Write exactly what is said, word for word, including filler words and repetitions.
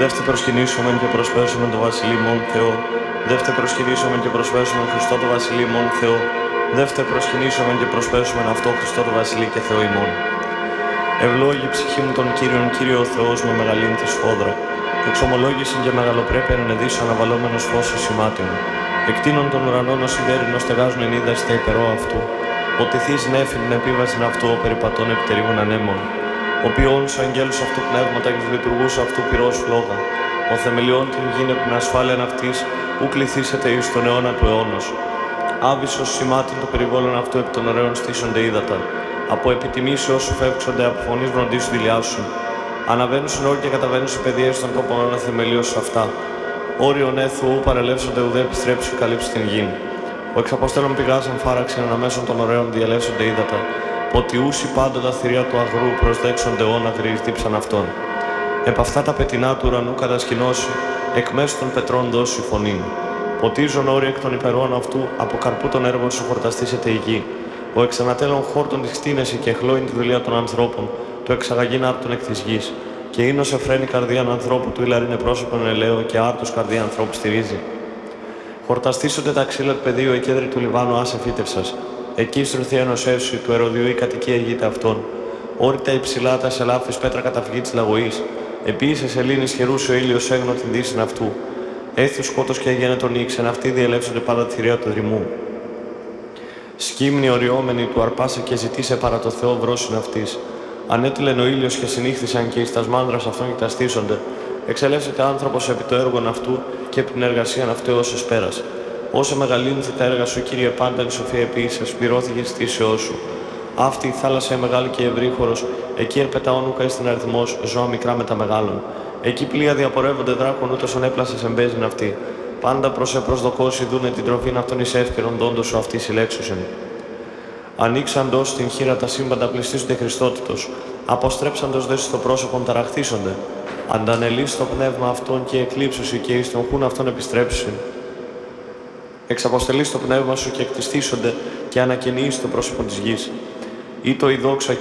Δεύτε προσκυνήσομεν και προσπέσομεν το βασιλεί μόν Θεό. Δεύτε προσκυνήσομεν και προσπέσομεν Χριστό το βασιλεί μόν Θεό. Δεύτε προσκυνήσομεν και προσπέσομεν αυτό Χριστό το βασιλεί και Θεό ημών. Ευλόγη ψυχή μου τον Κύριον, Κύριο ο Θεός με μεγαλύνη τη σφόδρα. Εξομολόγησιν και μεγαλοπρέπεια ενεδίσω αναβαλόμενος φως σημάτιον. Εκτείνων των ουρανών ως ιδέρινο στεγάζουν εν είδα στα υπερό αυτού. Ότι θείς νέφην την επίβαση αυτού ο περιπατών επιτερίγων ανέμων. Ο ποιόν σου αγγέλους αυτού πνεύματα και του λειτουργούς αυτού πυρός φλόγα. Ο θεμελιών την γίνε την ασφάλεια αυτής, ου κληθήσετε εις τον αιώνα του αιώνος. Άβυσος σημάτιν το περιβόλων αυτού επί των ωραίων στήσονται ύδατα. Από επιτιμήσει όσου φεύξονται από φωνής βροντίσου δηλιάσουν. Αναβαίνουν συνόρ και καταβαίνουν σε παιδείες των τόπων αναθεμελίωσης αυτά. Όριον έθου ου παρελεύσονται ουδέ επιστρέψου καλύψει την γην. Ο εξαποστέλων πηγάς εμφάραξεν αναμέσων των ωραίων διαλεύσονται ύδατα. Ότι ούσι πάντοτε θηρία του αγρού προσδέξονται όν αγροί δίψαν αυτών. Επ' αυτά τα πετεινά του ουρανού κατασκηνώσει, εκ μέσου των πετρών δώσει φωνήν. Ποτίζον όροι εκ των υπερών αυτού, από καρπού των έργων σου χορταστήσεται η γη. Ο εξανατέλων χόρτων τη κτίνεση και εχλώην τη δουλεία των ανθρώπων, το εξαγαγήν άρτων εκ τη γη. Και ίνο εφραίνει καρδίαν ανθρώπου του ηλαρίνε πρόσωπον ελαίο και άρτους καρδία ανθρώπου στηρίζει. Χορταστήσονται τα ξύλα του πεδίου, η κέντρη του Λιβάνου άσε φύτευσας. Εκεί στρωθεί ενωσεύση του Ερωδιού η κατοικία γείται αυτών. Όρυτα υψηλά τα σελάφη πέτρα καταφυγή τη λαγωή. Επίση σελήνη χερούσε ο ήλιο έγνο την δύση αυτού. Έθιου σκότο και έγινε τον ήξεν, αυτοί διελεύσονται πάντα τη θηρία του δρυμού. Σκύμνη οριόμενη του αρπάσε και ζητήσε παρά το Θεό βρόσιν αυτή. Ανέτειλεν ο ήλιο και συνήχθησαν και ει τα μάνδρα αυτών και τα στήσονται. Εξελεύσεται άνθρωπο επί το έργο αυτού και επί την εργασία αυτού ω εσπέρα. Όσο μεγαλύνθη τα έργα σου, Κύριε, πάντα η σοφία επίησε, σπυρώθηκε στη θύσεώ σου. Αυτή η θάλασσα μεγάλη και ευρύχωρος, εκεί ερπετά όνουκα εις την αριθμός, ζώα μικρά με τα μεγάλων. Εκεί πλοία διαπορεύονται δράκων, ούτως ον έπλασες εμπέζιν αυτή. Πάντα προς επροσδοκώσει δούνε την τροφήν αυτών εις εύκαιρον δόντος σου αυτή συλλέξουσεν. Ανοίξαντος την χείρα τα σύμπαντα πληστήσονται Χριστότητος. Αποστρέψαντος δε στο πρόσωπον ταραχθήσονται. Αντανελείς το πνεύμα αυτών και εκλείψουσι και εις τον χούν αυτών επιστρέψουσιν. Εξαποστελείς το πνεύμα σου και εκτιστήσονται και ανακαινείς το πρόσωπο της γης. Ή το η δόξα